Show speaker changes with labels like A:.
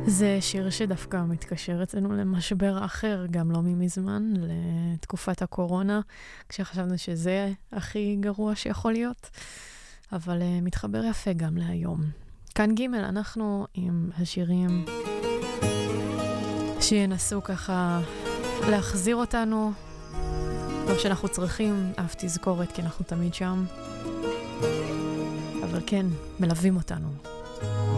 A: זה שיר שדווקא מתקשר אצלנו למשבר אחר, גם לא ממזמן, לתקופת הקורונה, כשחשבנו שזה הכי גרוע שיכול להיות, אבל מתחבר יפה גם להיום. כאן ג' אנחנו עם השירים שינסו ככה להחזיר אותנו, לא שאנחנו צריכים אף תזכורת, כי אנחנו תמיד שם, אבל כן, מלווים אותנו.